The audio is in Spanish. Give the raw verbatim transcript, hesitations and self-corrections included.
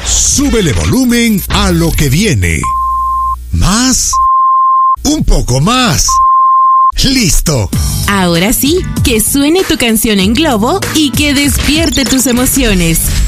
Súbele volumen a lo que viene. ¿Más? Un poco más. ¡Listo! Ahora sí, que suene tu canción en globo y que despierte tus emociones.